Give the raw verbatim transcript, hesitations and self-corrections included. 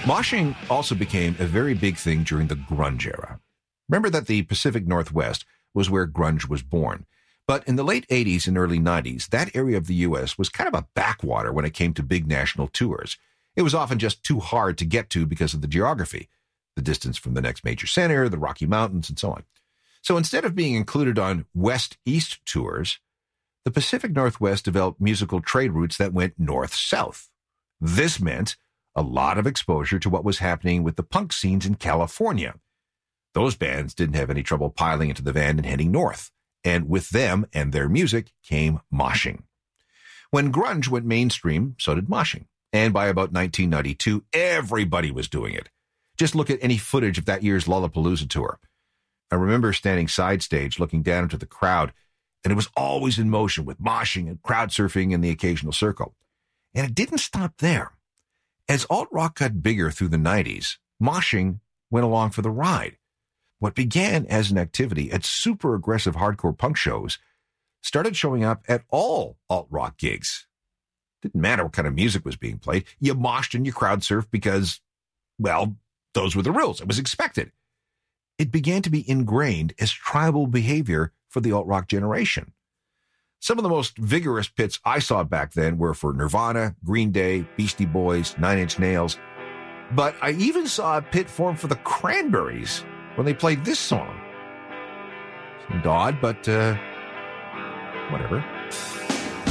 Moshing also became a very big thing during the grunge era. Remember that the Pacific Northwest was where grunge was born. But in the late eighties and early nineties, that area of the U S was kind of a backwater when it came to big national tours. It was often just too hard to get to because of the geography, the distance from the next major center, the Rocky Mountains, and so on. So instead of being included on west-east tours, the Pacific Northwest developed musical trade routes that went north-south. This meant a lot of exposure to what was happening with the punk scenes in California. Those bands didn't have any trouble piling into the van and heading north. And with them and their music came moshing. When grunge went mainstream, so did moshing. And by about nineteen ninety-two, everybody was doing it. Just look at any footage of that year's Lollapalooza tour. I remember standing side stage looking down into the crowd, and it was always in motion with moshing and crowd surfing and the occasional circle. And it didn't stop there. As alt-rock got bigger through the nineties, moshing went along for the ride. What began as an activity at super aggressive hardcore punk shows started showing up at all alt-rock gigs. Didn't matter what kind of music was being played. You moshed and you crowd surfed because, well, those were the rules. It was expected. It began to be ingrained as tribal behavior for the alt-rock generation. Some of the most vigorous pits I saw back then were for Nirvana, Green Day, Beastie Boys, Nine Inch Nails. But I even saw a pit form for the Cranberries when they played this song. Seemed odd, but uh, whatever.